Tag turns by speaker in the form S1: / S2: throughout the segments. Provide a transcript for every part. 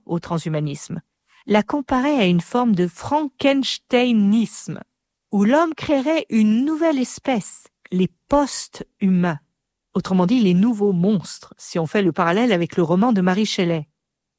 S1: au transhumanisme, la comparait à une forme de frankensteinisme, où l'homme créerait une nouvelle espèce, les post-humains, autrement dit les nouveaux monstres, si on fait le parallèle avec le roman de Mary Shelley.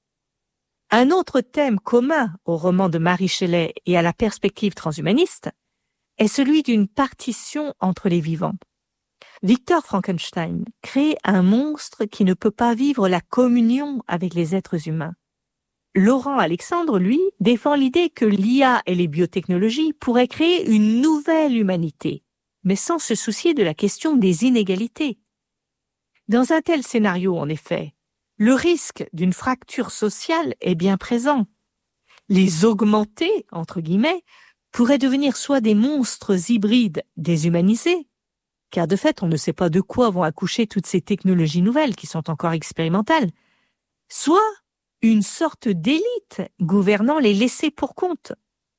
S1: Un autre thème commun au roman de Mary Shelley et à la perspective transhumaniste est celui d'une partition entre les vivants. Victor Frankenstein crée un monstre qui ne peut pas vivre la communion avec les êtres humains. Laurent Alexandre, lui, défend l'idée que l'IA et les biotechnologies pourraient créer une nouvelle humanité, mais sans se soucier de la question des inégalités. Dans un tel scénario, en effet, le risque d'une fracture sociale est bien présent. Les augmentés, entre guillemets, pourraient devenir soit des monstres hybrides déshumanisés, car de fait, on ne sait pas de quoi vont accoucher toutes ces technologies nouvelles qui sont encore expérimentales, soit une sorte d'élite gouvernant les laissés pour compte.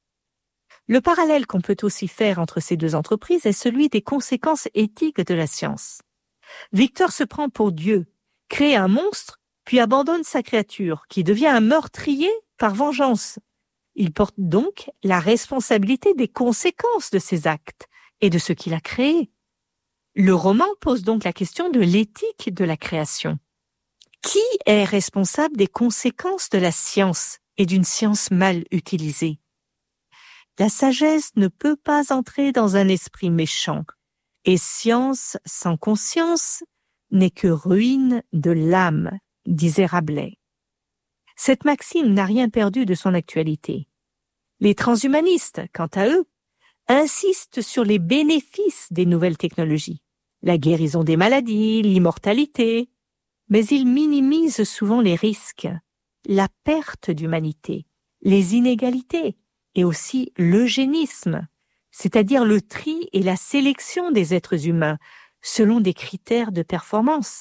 S1: Le parallèle qu'on peut aussi faire entre ces deux entreprises est celui des conséquences éthiques de la science. Victor se prend pour Dieu, crée un monstre, puis abandonne sa créature, qui devient un meurtrier par vengeance. Il porte donc la responsabilité des conséquences de ses actes et de ce qu'il a créé. Le roman pose donc la question de l'éthique de la création. Qui est responsable des conséquences de la science et d'une science mal utilisée? La sagesse ne peut pas entrer dans un esprit méchant, et science sans conscience n'est que ruine de l'âme, disait Rabelais. Cette maxime n'a rien perdu de son actualité. Les transhumanistes, quant à eux, insistent sur les bénéfices des nouvelles technologies, la guérison des maladies, l'immortalité, mais ils minimisent souvent les risques, la perte d'humanité, les inégalités et aussi l'eugénisme, c'est-à-dire le tri et la sélection des êtres humains selon des critères de performance.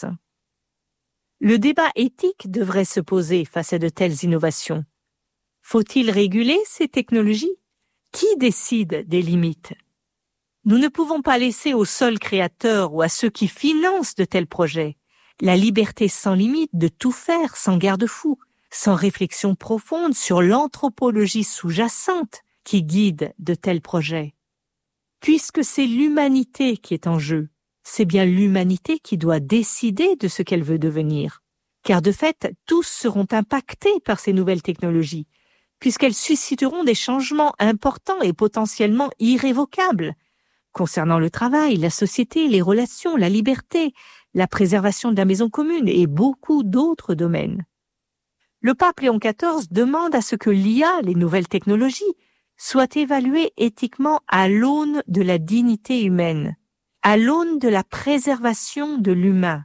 S1: Le débat éthique devrait se poser face à de telles innovations. Faut-il réguler ces technologies? Qui décide des limites? Nous ne pouvons pas laisser aux seuls créateurs ou à ceux qui financent de tels projets la liberté sans limite de tout faire sans garde-fou, sans réflexion profonde sur l'anthropologie sous-jacente qui guide de tels projets. Puisque c'est l'humanité qui est en jeu, c'est bien l'humanité qui doit décider de ce qu'elle veut devenir. Car de fait, tous seront impactés par ces nouvelles technologies, puisqu'elles susciteront des changements importants et potentiellement irrévocables, concernant le travail, la société, les relations, la liberté, la préservation de la maison commune et beaucoup d'autres domaines. Le pape Léon XIV demande à ce que l'IA, les nouvelles technologies, soient évaluées éthiquement à l'aune de la dignité humaine, à l'aune de la préservation de l'humain.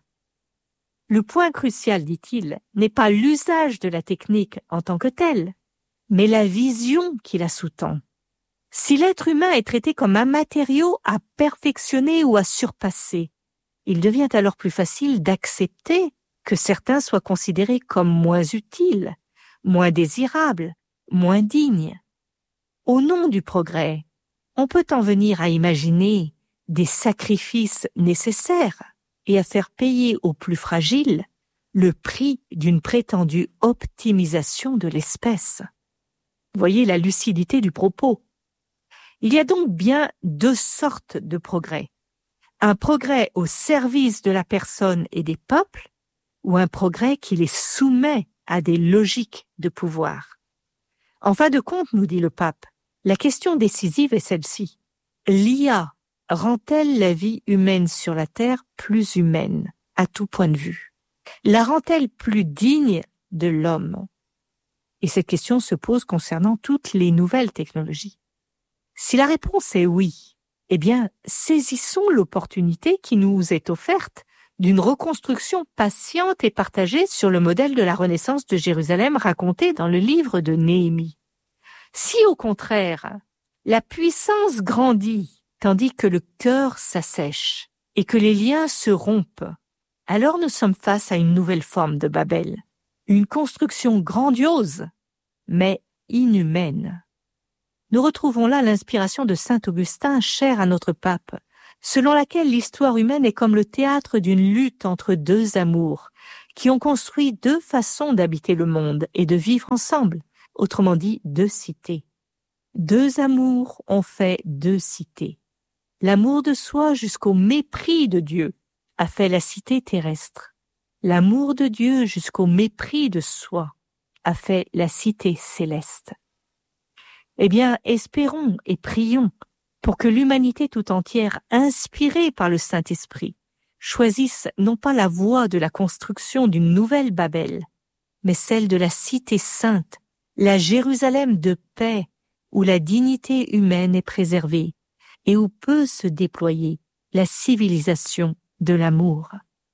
S1: Le point crucial, dit-il, n'est pas l'usage de la technique en tant que telle, mais la vision qui la sous-tend. Si l'être humain est traité comme un matériau à perfectionner ou à surpasser, il devient alors plus facile d'accepter que certains soient considérés comme moins utiles, moins désirables, moins dignes. Au nom du progrès, on peut en venir à imaginer des sacrifices nécessaires et à faire payer aux plus fragiles le prix d'une prétendue optimisation de l'espèce. Voyez la lucidité du propos. Il y a donc bien deux sortes de progrès. Un progrès au service de la personne et des peuples, ou un progrès qui les soumet à des logiques de pouvoir. En fin de compte, nous dit le pape, la question décisive est celle-ci. L'IA rend-elle la vie humaine sur la Terre plus humaine, à tout point de vue? La rend-elle plus digne de l'homme? Et cette question se pose concernant toutes les nouvelles technologies. Si la réponse est oui, eh bien, saisissons l'opportunité qui nous est offerte d'une reconstruction patiente et partagée sur le modèle de la Renaissance de Jérusalem raconté dans le livre de Néhémie. Si, au contraire, la puissance grandit, tandis que le cœur s'assèche et que les liens se rompent, alors nous sommes face à une nouvelle forme de Babel, une construction grandiose, mais inhumaine. Nous retrouvons là l'inspiration de saint Augustin, cher à notre pape, selon laquelle l'histoire humaine est comme le théâtre d'une lutte entre deux amours, qui ont construit deux façons d'habiter le monde et de vivre ensemble, autrement dit deux cités. Deux amours ont fait deux cités. L'amour de soi jusqu'au mépris de Dieu a fait la cité terrestre. L'amour de Dieu jusqu'au mépris de soi a fait la cité céleste. Eh bien, espérons et prions pour que l'humanité tout entière, inspirée par le Saint-Esprit, choisisse non pas la voie de la construction d'une nouvelle Babel, mais celle de la cité sainte, la Jérusalem de paix, où la dignité humaine est préservée et où peut se déployer la civilisation de l'amour.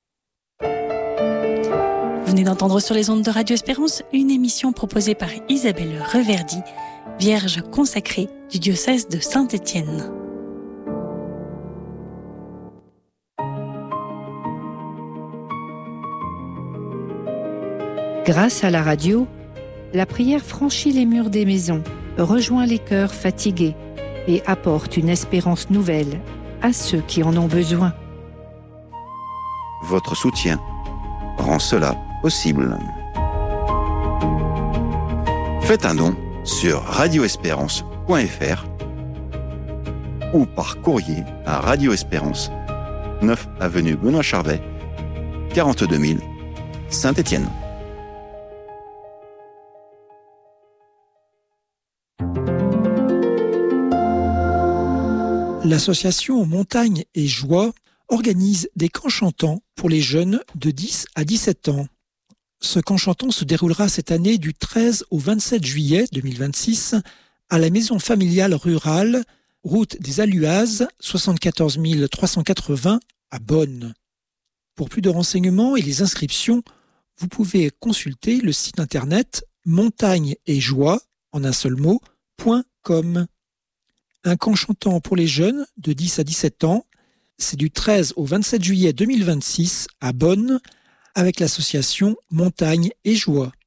S2: Vous venez d'entendre sur les ondes de Radio Espérance une émission proposée par Isabelle Reverdy, Vierge consacrée du diocèse de Saint-Étienne.
S3: Grâce à la radio, la prière franchit les murs des maisons, rejoint les cœurs fatigués et apporte une espérance nouvelle à ceux qui en ont besoin.
S4: Votre soutien rend cela possible. Faites un don sur radioespérance.fr ou par courrier à Radio Espérance, 9 avenue Benoît Charvet, 42 000, Saint-Étienne.
S5: L'association Montagne et Joie organise des camps chantants pour les jeunes de 10 à 17 ans. Ce camp chantant se déroulera cette année du 13 au 27 juillet 2026 à la maison familiale rurale, route des Aluazes, 74 380 à Bonn. Pour plus de renseignements et les inscriptions, vous pouvez consulter le site internet montagne et joie en un seul mot, .com. Un camp chantant pour les jeunes de 10 à 17 ans, c'est du 13 au 27 juillet 2026 à Bonn avec l'association Montagne et Joie.